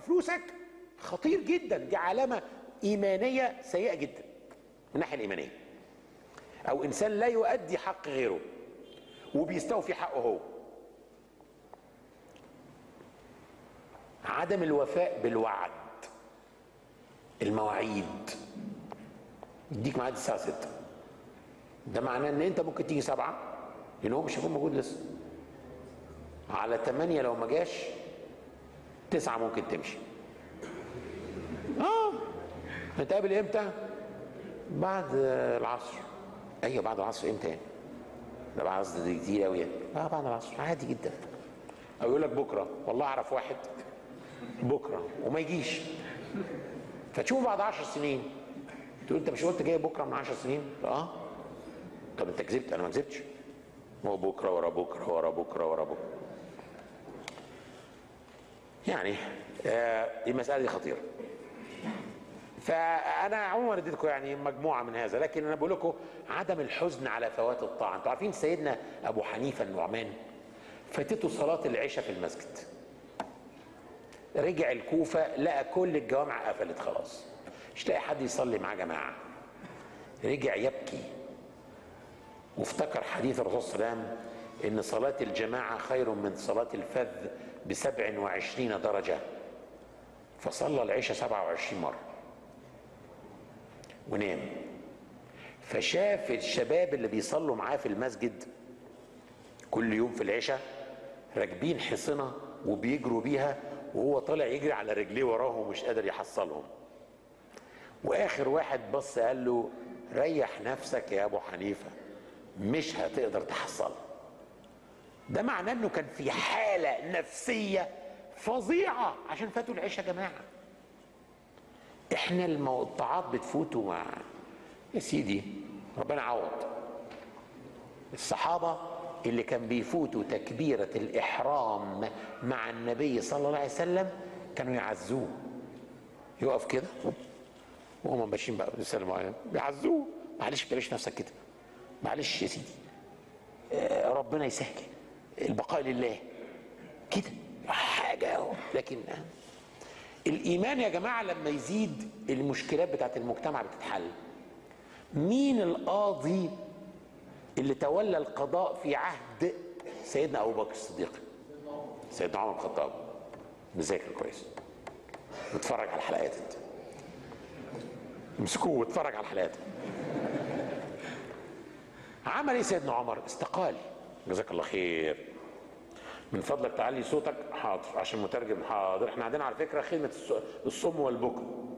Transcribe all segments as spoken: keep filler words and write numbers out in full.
فلوسك خطير جدا، دي علامة إيمانية سيئة جدا من الناحية الإيمانية. أو إنسان لا يؤدي حق غيره وبيستوفي حقه هو. عدم الوفاء بالوعد، المواعيد، يديك ميعاد الساعة ستة، ده معناه ان انت ممكن تيجي سبعة لان هو مش هيكون موجود لسه. على تمانية لو ما جاش، تسعة ممكن تمشي. اه نتقابل امتى؟ بعد العصر. ايوه بعد العصر امتى يعني؟ ده بعد العصر دي كتير قوي يعني. اه بعد العصر عادي جدا. او يقول لك بكره، والله اعرف واحد بكره وما يجيش، فتشوف بعد عشر سنين تقول انت مش قلت جاي بكره من عشر سنين؟ اه. طب انت كذبت؟ انا ما كذبتش. هو بكره ورا بكره ورا بكره ورا بكره. يعني آه المساله دي خطيره. فانا عموما اديتكم يعني مجموعه من هذا، لكن انا بقول لكم عدم الحزن على فوات الطاعه. انتوا عارفين سيدنا ابو حنيفه النعمان فاتته صلاه العشاء في المسجد، رجع الكوفه لقى كل الجوامع قفلت خلاص، مش لاقي حد يصلي معاه جماعه. رجع يبكي وافتكر حديث الرسول صلى الله عليه وسلم ان صلاه الجماعه خير من صلاه الفذ بسبع وعشرين درجه، فصلى العشاء سبعة وعشرين مره ونام. فشاف الشباب اللي بيصلوا معاه في المسجد كل يوم في العشاء راكبين حصنه وبيجروا بيها، وهو طالع يجري على رجليه وراهم ومش قادر يحصلهم. واخر واحد بص قال له ريح نفسك يا ابو حنيفه، مش هتقدر تحصل. ده معناه انه كان في حاله نفسيه فظيعه عشان فاتوا العشاء جماعه. احنا الطاعات بتفوتوا مع يا سيدي ربنا عوض. الصحابه اللي كان بيفوتوا تكبيره الاحرام مع النبي صلى الله عليه وسلم كانوا يعزوه، يقف كده وهم ماشيين بقى بيسلموا عليه بيعزوه. معلش ما تعملش نفسك كده، معلش يا سيدي، آه ربنا يسهل، البقاء لله كده حاجه. لكن آه الايمان يا جماعه لما يزيد المشكلات بتاعت المجتمع بتتحل. مين القاضي اللي تولى القضاء في عهد سيدنا ابو بكر الصديق؟ سيدنا عمر بن الخطاب. مذاكر كويس، بتفرج على الحلقات انت، امسكوه واتفرج على الحلقات. عمل ايه سيدنا عمر؟ استقال. جزاك الله خير، من فضلك تعلي صوتك. حاضر عشان مترجم. حاضر. احنا عندنا على فكره خدمه الصم والبكم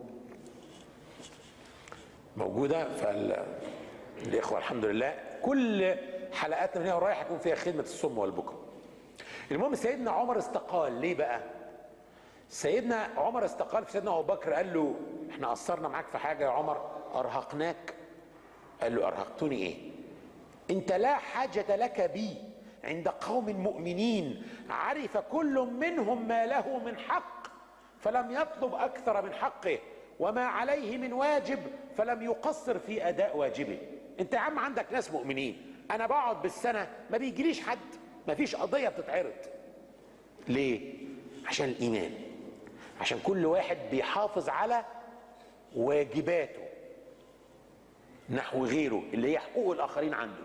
موجوده، فالاخوه الحمد لله كل حلقاتنا من هنا ورايح يكون فيها خدمه الصم والبكم. المهم سيدنا عمر استقال. ليه بقى؟ سيدنا عمر استقال في سيدنا ابو بكر قال له احنا قصرنا معاك في حاجه يا عمر؟ ارهقناك؟ قال له ارهقتني ايه؟ انت لا حاجه لك بي عند قوم مؤمنين عرف كل منهم ما له من حق فلم يطلب اكثر من حقه وما عليه من واجب فلم يقصر في اداء واجبه. انت يا عم عندك ناس مؤمنين، انا بقعد بالسنه ما بيجيليش حد، ما فيش قضيه بتتعرض. ليه؟ عشان الايمان، عشان كل واحد بيحافظ على واجباته نحو غيره اللي هي حقوق الاخرين عنده،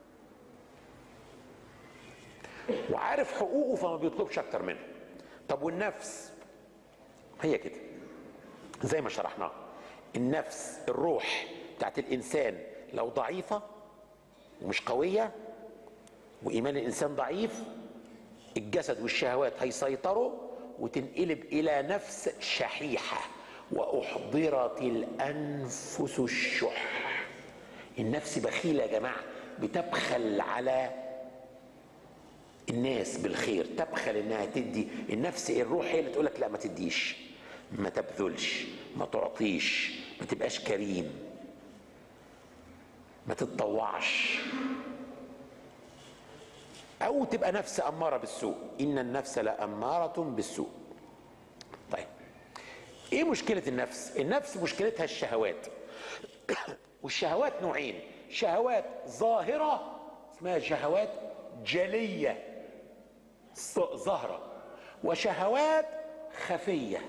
وعارف حقوقه فما بيطلبش اكتر منها. طب والنفس؟ هي كده زي ما شرحناها، النفس الروح بتاعت الانسان لو ضعيفه ومش قويه وايمان الانسان ضعيف، الجسد والشهوات هيسيطروا وتنقلب الى نفس شحيحه. واحضرت الانفس الشح. النفس بخيله يا جماعه، بتبخل على الناس بالخير، تبخل انها تدي. النفس الروح هي اللي تقولك لا ما تديش، ما تبذلش، ما تعطيش، ما تبقاش كريم، ما تتطوعش، او تبقى نفس اماره بالسوء. ان النفس لاماره بالسوء. طيب ايه مشكله النفس؟ النفس مشكلتها الشهوات. والشهوات نوعين، شهوات ظاهره اسمها شهوات جليه ظاهره، وشهوات خفيه